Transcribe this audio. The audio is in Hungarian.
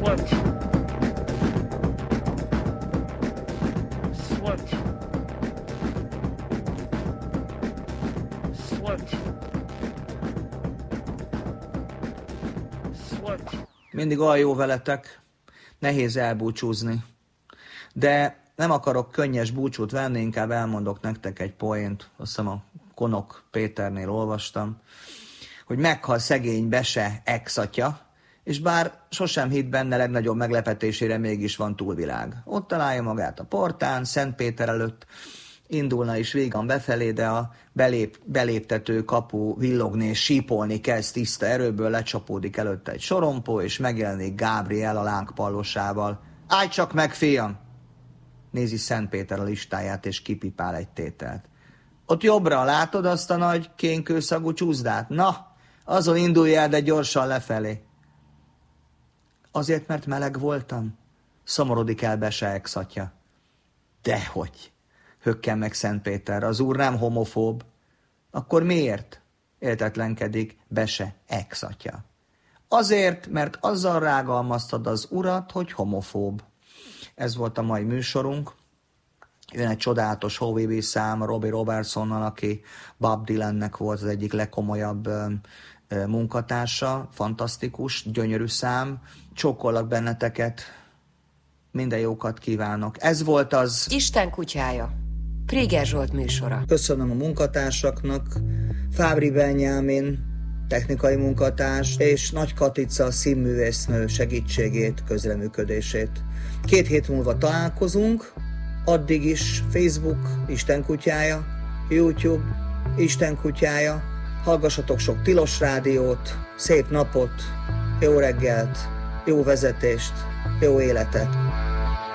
Mindig olyan jó veletek, nehéz elbúcsúzni. De nem akarok könnyes búcsút venni, inkább elmondok nektek egy poént, azt hiszem a Konok Péternél olvastam, hogy meghal szegény Bese ex-atya, és bár sosem hitt benne, legnagyobb meglepetésére mégis van túlvilág. Ott találja magát a portán, Szentpéter előtt, indulna is vígan befelé, de a beléptető kapu villogni és sípolni kezd tiszta erőből, lecsapódik előtte egy sorompó, és megjelenik Gábriel a lángpallosával. Állj csak meg, fiam! Nézi Szentpéter a listáját, és kipipál egy tételt. Ott jobbra látod azt a nagy kénkőszagú csúszdát? Na, azon indulj el, de gyorsan lefelé. Azért, mert meleg voltam? Szomorodik el Bese ex-atya. Dehogy! Hökken meg Szentpéter, az úr nem homofób. Akkor miért? Éltetlenkedik Bese ex-atya. Azért, mert azzal rágalmaztad az urat, hogy homofób. Ez volt a mai műsorunk. Jön egy csodálatos Howie szám Robbie Robertsonnal, aki Bob Dylannek volt az egyik legkomolyabb munkatársa. Fantasztikus, gyönyörű szám. Csókollak benneteket. Minden jókat kívánok. Ez volt az Isten kutyája. Préger Zsolt műsora. Köszönöm a munkatársaknak, Fábri Benyámin, technikai munkatárs, és Nagy Katica színművésznő segítségét, közreműködését. 2 hét múlva találkozunk, addig is Facebook, Isten kutyája, YouTube, Isten kutyája, hallgassatok sok tilos rádiót, szép napot, jó reggelt, jó vezetést, jó életet.